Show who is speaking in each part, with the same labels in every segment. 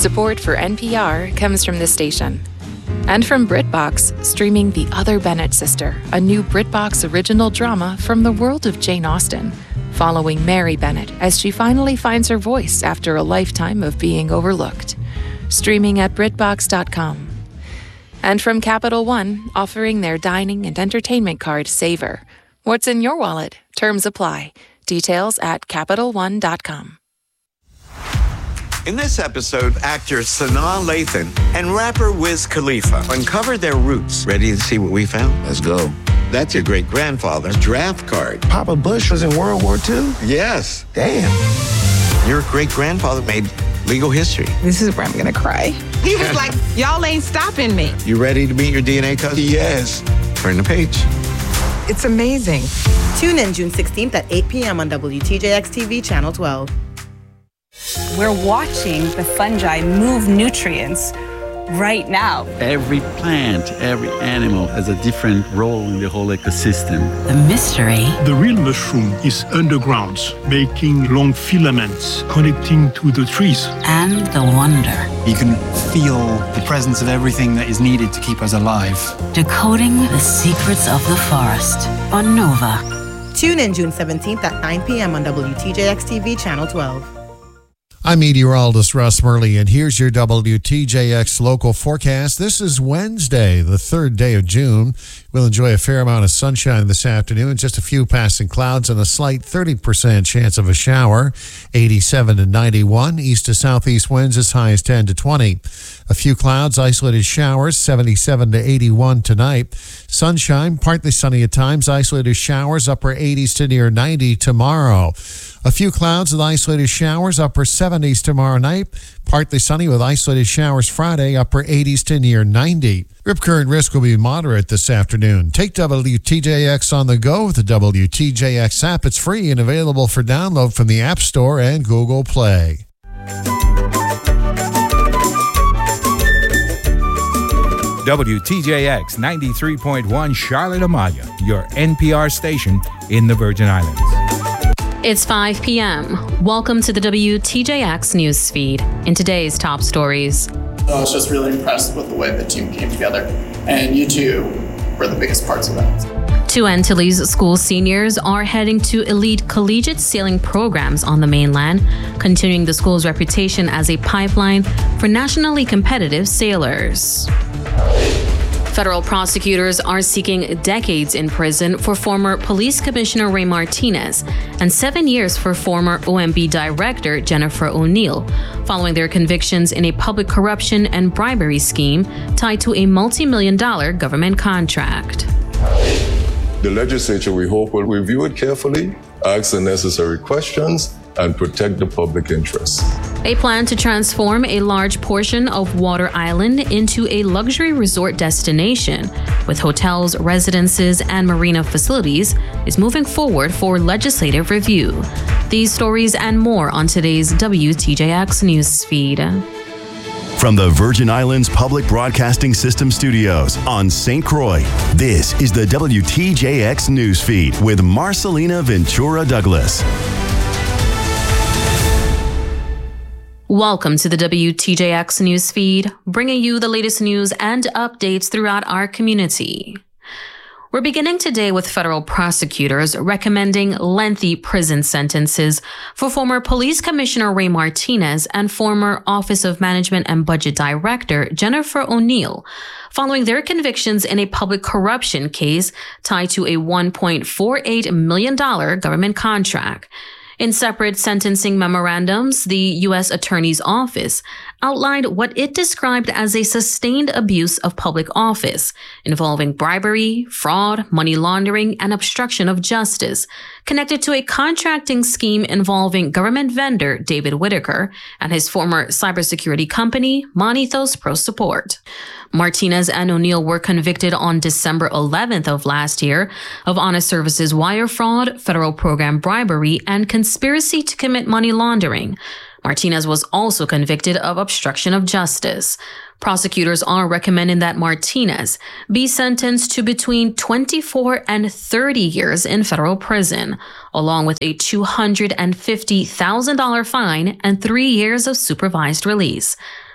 Speaker 1: Support for NPR comes from this station. And from BritBox, streaming The Other Bennett Sister, a new BritBox original drama from the world of Jane Austen, following Mary Bennett as she finally finds her voice after a lifetime of being overlooked. Streaming at BritBox.com. And from Capital One, offering their dining and entertainment card Savor. What's in your wallet? Terms apply. Details at CapitalOne.com.
Speaker 2: In this episode, actor Sanaa Lathan and rapper Wiz Khalifa uncovered their roots. Ready to see what we found?
Speaker 3: Let's go.
Speaker 2: That's your great-grandfather's draft card.
Speaker 3: Papa Bush was in World War II?
Speaker 2: Yes.
Speaker 3: Damn.
Speaker 2: Your great-grandfather made legal history.
Speaker 4: This is where I'm gonna cry. He was like, y'all ain't stopping me.
Speaker 2: You ready to meet your DNA cousin?
Speaker 3: Yes.
Speaker 2: Turn the page.
Speaker 4: It's amazing.
Speaker 5: Tune in June 16th at 8 p.m. on WTJX-TV Channel 12.
Speaker 6: We're watching the fungi move nutrients right now.
Speaker 7: Every plant, every animal has a different role in the whole ecosystem.
Speaker 8: The mystery.
Speaker 9: The real mushroom is underground, making long filaments connecting to the trees.
Speaker 8: And the wonder.
Speaker 10: You can feel the presence of everything that is needed to keep us alive.
Speaker 8: Decoding the secrets of the forest on Nova.
Speaker 5: Tune in June 17th at 9 p.m. on WTJX-TV Channel 12.
Speaker 11: I'm meteorologist Russ Murley, and here's your WTJX local forecast. This is Wednesday, the 3rd day of June. We'll enjoy a fair amount of sunshine this afternoon, just a few passing clouds and a slight 30% chance of a shower, 87 to 91, east to southeast winds as high as 10 to 20. A few clouds, isolated showers, 77 to 81 tonight. Sunshine, partly sunny at times, isolated showers, upper 80s to near 90 tomorrow. A few clouds with isolated showers, upper 70s tomorrow night. Partly sunny with isolated showers Friday, upper 80s to near 90. Rip current risk will be moderate this afternoon. Take WTJX on the go with the WTJX app. It's free and available for download from the App Store and Google Play.
Speaker 12: WTJX 93.1 Charlotte Amalia, your NPR station in the Virgin Islands.
Speaker 13: It's 5 p.m. Welcome to the WTJX news feed. In today's top stories.
Speaker 14: I was just really impressed with the way the team came together, and you two were the biggest parts of that.
Speaker 13: 2 Antilles school seniors are heading to elite collegiate sailing programs on the mainland, continuing the school's reputation as a pipeline for nationally competitive sailors. Federal prosecutors are seeking decades in prison for former Police Commissioner Ray Martinez and 7 years for former OMB Director Jennifer O'Neill, following their convictions in a public corruption and bribery scheme tied to a multi-million-dollar government contract.
Speaker 15: The legislature, we hope, will review it carefully, ask the necessary questions, and protect the public interest.
Speaker 13: They plan to transform a large portion of Water Island into a luxury resort destination, with hotels, residences, and marina facilities, is moving forward for legislative review. These stories and more on today's WTJX news feed.
Speaker 16: From the Virgin Islands Public Broadcasting System studios on St. Croix, this is the WTJX news feed with Marcelina Ventura Douglas.
Speaker 13: Welcome to the WTJX news feed, bringing you the latest news and updates throughout our community. We're beginning today with federal prosecutors recommending lengthy prison sentences for former Police Commissioner Ray Martinez and former Office of Management and Budget Director Jennifer O'Neill, following their convictions in a public corruption case tied to a $1.48 million government contract. In separate sentencing memorandums, the U.S. Attorney's Office outlined what it described as a sustained abuse of public office involving bribery, fraud, money laundering, and obstruction of justice, connected to a contracting scheme involving government vendor David Whitaker and his former cybersecurity company, Monethos Pro Support. Martinez and O'Neill were convicted on December 11th of last year of honest services wire fraud, federal program bribery, and conspiracy to commit money laundering. Martinez was also convicted of obstruction of justice. Prosecutors are recommending that Martinez be sentenced to between 24 and 30 years in federal prison, along with a $250,000 fine and 3 years of supervised release.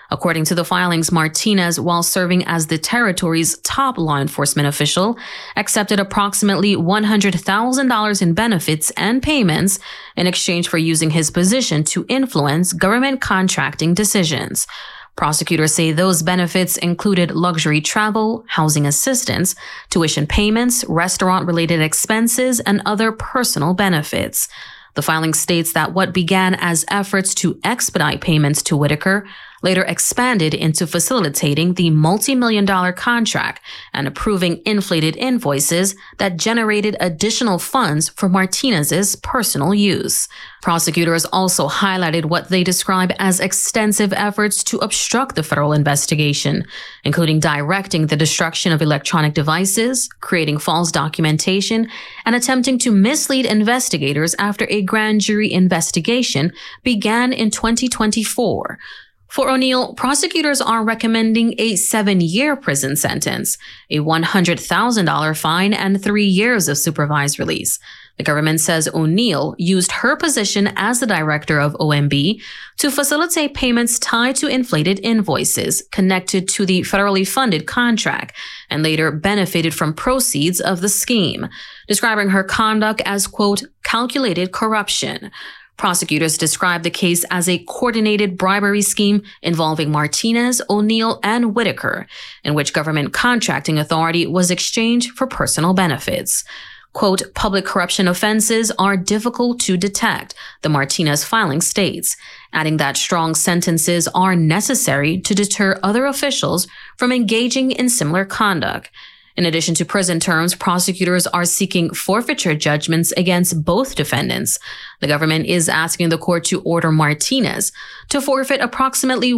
Speaker 13: According to the filings, Martinez, while serving as the territory's top law enforcement official, accepted approximately $100,000 in benefits and payments in exchange for using his position to influence government contracting decisions. Prosecutors say those benefits included luxury travel, housing assistance, tuition payments, restaurant-related expenses, and other personal benefits. The filing states that what began as efforts to expedite payments to Whitaker later expanded into facilitating the multi-million-dollar contract and approving inflated invoices that generated additional funds for Martinez's personal use. Prosecutors also highlighted what they describe as extensive efforts to obstruct the federal investigation, including directing the destruction of electronic devices, creating false documentation, and attempting to mislead investigators after a grand jury investigation began in 2024. For O'Neill, prosecutors are recommending a 7-year prison sentence, a $100,000 fine, and 3 years of supervised release. The government says O'Neill used her position as the director of OMB to facilitate payments tied to inflated invoices connected to the federally funded contract and later benefited from proceeds of the scheme, describing her conduct as, quote, calculated corruption. Prosecutors described the case as a coordinated bribery scheme involving Martinez, O'Neill, and Whitaker, in which government contracting authority was exchanged for personal benefits. Quote, public corruption offenses are difficult to detect, the Martinez filing states, adding that strong sentences are necessary to deter other officials from engaging in similar conduct. In addition to prison terms, prosecutors are seeking forfeiture judgments against both defendants. The government is asking the court to order Martinez to forfeit approximately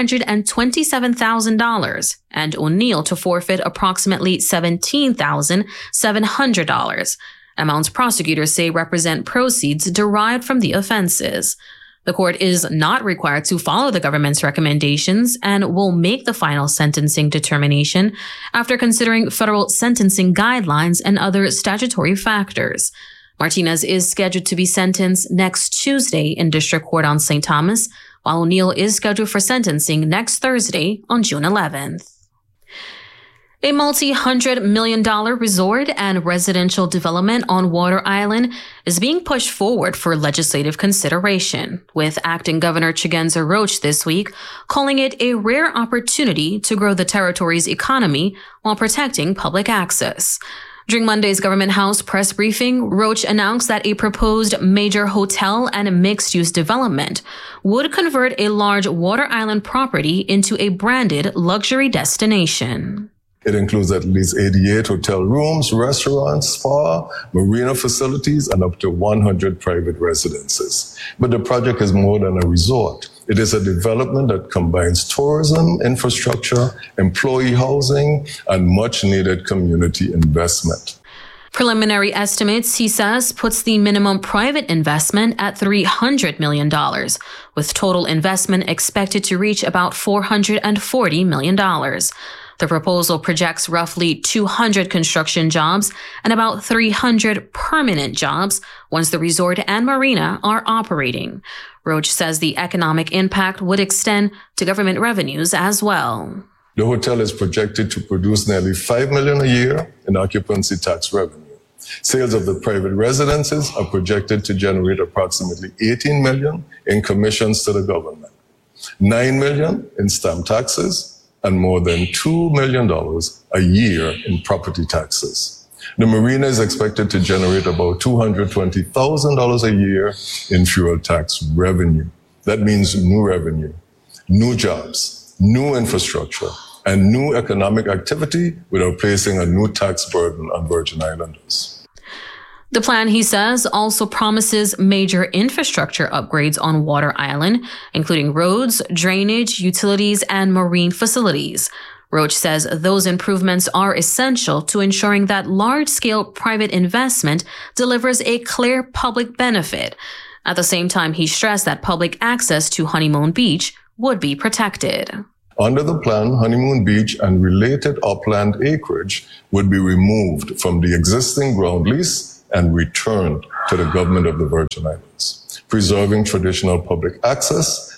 Speaker 13: $127,000 and O'Neill to forfeit approximately $17,700, amounts prosecutors say represent proceeds derived from the offenses. The court is not required to follow the government's recommendations and will make the final sentencing determination after considering federal sentencing guidelines and other statutory factors. Martinez is scheduled to be sentenced next Tuesday in District Court on St. Thomas, while O'Neill is scheduled for sentencing next Thursday on June 11th. A multi-$100 million resort and residential development on Water Island is being pushed forward for legislative consideration, with Acting Governor Chigenza Roche this week calling it a rare opportunity to grow the territory's economy while protecting public access. During Monday's Government House press briefing, Roche announced that a proposed major hotel and mixed-use development would convert a large Water Island property into a branded luxury destination.
Speaker 15: It includes at least 88 hotel rooms, restaurants, spa, marina facilities, and up to 100 private residences. But the project is more than a resort. It is a development that combines tourism, infrastructure, employee housing, and much-needed community investment.
Speaker 13: Preliminary estimates, he says, puts the minimum private investment at $300 million, with total investment expected to reach about $440 million. The proposal projects roughly 200 construction jobs and about 300 permanent jobs once the resort and marina are operating. Roche says the economic impact would extend to government revenues as well.
Speaker 15: The hotel is projected to produce nearly $5 million a year in occupancy tax revenue. Sales of the private residences are projected to generate approximately $18 million in commissions to the government, $9 million in stamp taxes, and more than $2 million a year in property taxes. The marina is expected to generate about $220,000 a year in fuel tax revenue. That means new revenue, new jobs, new infrastructure, and new economic activity without placing a new tax burden on Virgin Islanders.
Speaker 13: The plan, he says, also promises major infrastructure upgrades on Water Island, including roads, drainage, utilities, and marine facilities. Roche says those improvements are essential to ensuring that large-scale private investment delivers a clear public benefit. At the same time, he stressed that public access to Honeymoon Beach would be protected.
Speaker 15: Under the plan, Honeymoon Beach and related upland acreage would be removed from the existing ground lease and returned to the government of the Virgin Islands, preserving traditional public access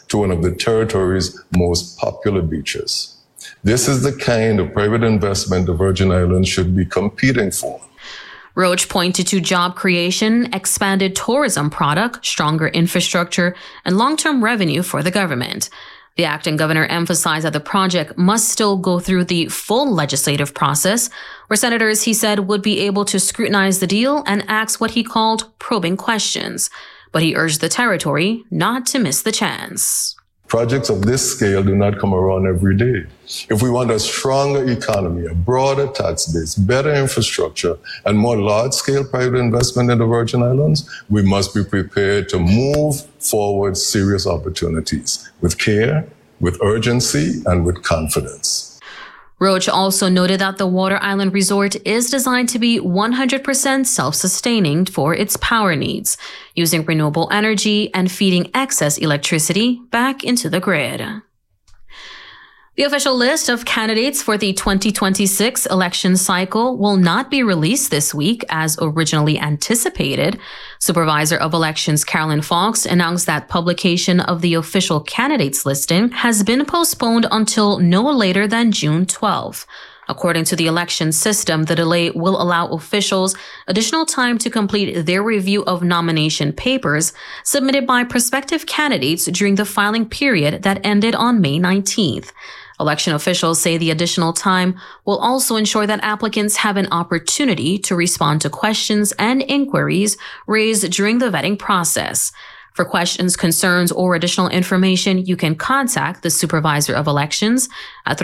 Speaker 15: to one of the territory's most popular beaches. This is the kind of private investment the Virgin Islands should be competing for.
Speaker 13: Roach pointed to job creation, expanded tourism product, stronger infrastructure, and long-term revenue for the government. The acting governor emphasized that the project must still go through the full legislative process, where senators, he said, would be able to scrutinize the deal and ask what he called probing questions. But he urged the territory not to miss the chance.
Speaker 15: Projects of this scale do not come around every day. If we want a stronger economy, a broader tax base, better infrastructure, and more large-scale private investment in the Virgin Islands, we must be prepared to move forward serious opportunities with care, with urgency, and with confidence.
Speaker 13: Roach also noted that the Water Island Resort is designed to be 100% self-sustaining for its power needs, using renewable energy and feeding excess electricity back into the grid. The official list of candidates for the 2026 election cycle will not be released this week as originally anticipated. Supervisor of Elections Carolyn Fox announced that publication of the official candidates listing has been postponed until no later than June 12. According to the election system, the delay will allow officials additional time to complete their review of nomination papers submitted by prospective candidates during the filing period that ended on May 19th. Election officials say the additional time will also ensure that applicants have an opportunity to respond to questions and inquiries raised during the vetting process. For questions, concerns, or additional information, you can contact the Supervisor of Elections at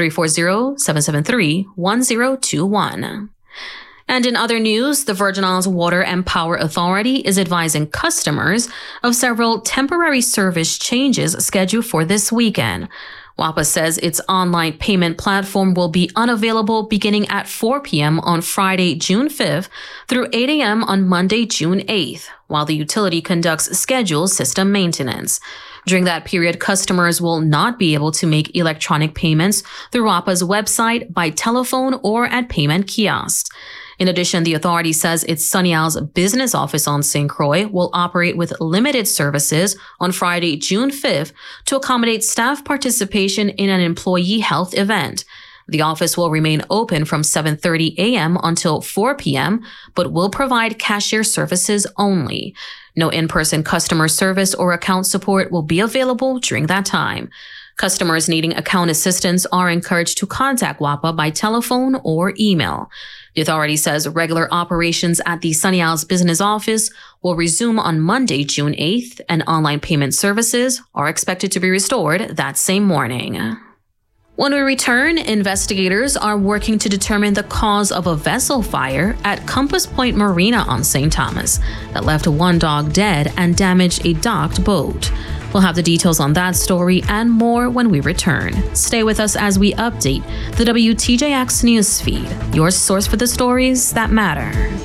Speaker 13: 340-773-1021. And in other news, the Virgin Islands Water and Power Authority is advising customers of several temporary service changes scheduled for this weekend. WAPA says its online payment platform will be unavailable beginning at 4 p.m. on Friday, June 5th through 8 a.m. on Monday, June 8th, while the utility conducts scheduled system maintenance. During that period, customers will not be able to make electronic payments through WAPA's website, by telephone, or at payment kiosks. In addition, the authority says its Sunny Isles business office on St. Croix will operate with limited services on Friday, June 5th to accommodate staff participation in an employee health event. The office will remain open from 7:30 a.m. until 4 p.m., but will provide cashier services only. No in-person customer service or account support will be available during that time. Customers needing account assistance are encouraged to contact WAPA by telephone or email. The authority says regular operations at the Sunny Isles business office will resume on Monday, June 8th, and online payment services are expected to be restored that same morning. When we return, investigators are working to determine the cause of a vessel fire at Compass Point Marina on St. Thomas that left one dog dead and damaged a docked boat. We'll have the details on that story and more when we return. Stay with us as we update the WTJX newsfeed, your source for the stories that matter.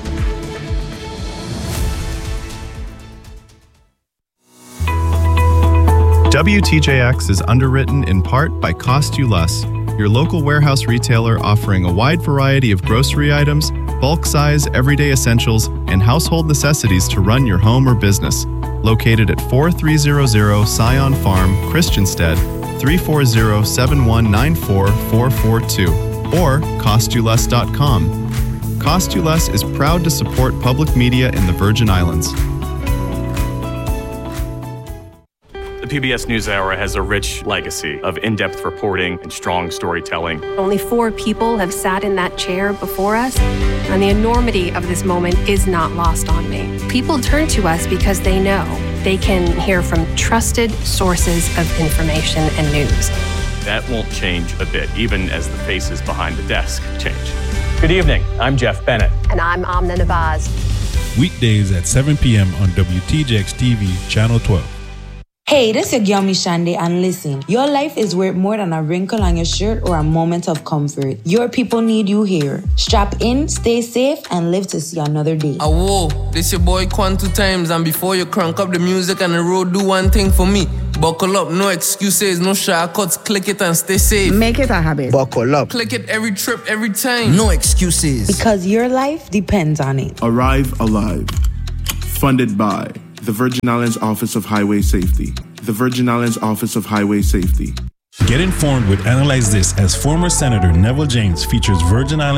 Speaker 17: WTJX is underwritten in part by Cost You Less, your local warehouse retailer offering a wide variety of grocery items, bulk size, everyday essentials, and household necessities to run your home or business. Located at 4300 Scion Farm, Christiansted, 340-7194442, or CostYouLess.com. Cost You Less is proud to support public media in the Virgin Islands.
Speaker 18: The PBS NewsHour has a rich legacy of in-depth reporting and strong storytelling.
Speaker 19: Only 4 people have sat in that chair before us, and the enormity of this moment is not lost on me. People turn to us because they know they can hear from trusted sources of information and news.
Speaker 18: That won't change a bit, even as the faces behind the desk change. Good evening. I'm Jeff Bennett.
Speaker 19: And I'm Amna Nabaz.
Speaker 20: Weekdays at 7 p.m. on WTJX TV, Channel 12.
Speaker 21: Hey, this is your girl Mishande, and listen, your life is worth more than a wrinkle on your shirt or a moment of comfort. Your people need you here. Strap in, stay safe, and live to see another day.
Speaker 22: Whoa, this your boy Quan 2 times, and before you crank up the music on the road, do one thing for me. Buckle up, no excuses, no shortcuts, click it and stay safe.
Speaker 4: Make it a habit.
Speaker 22: Buckle up. Click it every trip, every time.
Speaker 21: No excuses. Because your life depends on it.
Speaker 23: Arrive Alive. Funded by the Virgin Islands Office of Highway Safety,
Speaker 1: the Virgin Islands Office of Highway Safety.
Speaker 20: Get informed with Analyze This, as former Senator Neville James features Virgin Islands